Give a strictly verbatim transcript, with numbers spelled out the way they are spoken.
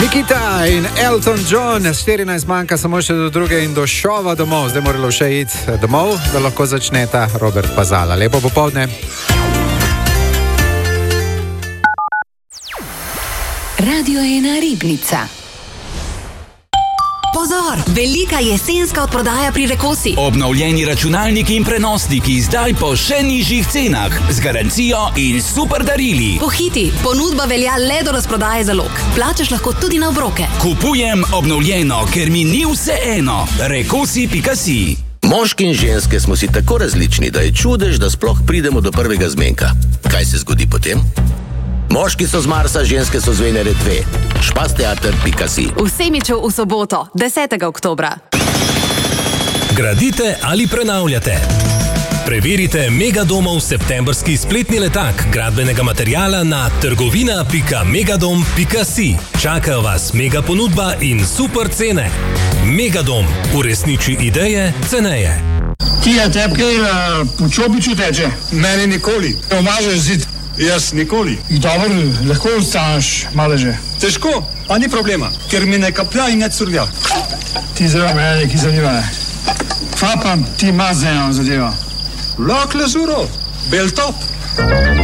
Nikita in Elton John, štirinajst manjka samo še do druge in do šova domov. Zdaj moralo še iti domov, da lahko začneta Robert Pazala. Lepo popoldne. Radio ena Ribnica. Pozor! Velika jesenska odprodaja pri Rekosi. Obnovljeni računalniki in prenosniki zdaj po še nižjih cenah, z garancijo in super darili. Pohiti, ponudba velja le do razprodaje zalog. Plačaš lahko tudi na obroke. Kupujem obnovljeno, ker mi ni vseeno. Rekosi pika si. Moški in ženske smo si tako različni, da je čudež, da sploh pridemo do prvega zmenka. Kaj se zgodi potem? Moški so z Marsa, ženske so z Venere dve. špasteater pika si. V Semiču v soboto, desetega oktobra. Gradite ali prenavljate? Preverite Megadomov septembrski spletni letak gradbenega materiala na trgovina pika megadom pika si. Čaka vas mega ponudba in super cene. Megadom, uresniči ideje ceneje. Ti je tebi kaj uh, po čopiču teče? Meni nikoli. Omažeš zid? Jaz nikoli. Dobro, lahko ostaneš maleže. Težko, pa ni problema, ker mi ne kaplja in ne curlja. Ti zelo mene neki zanima. Fapam, ti ima z eno zadevo. Lak lezuro, bel top.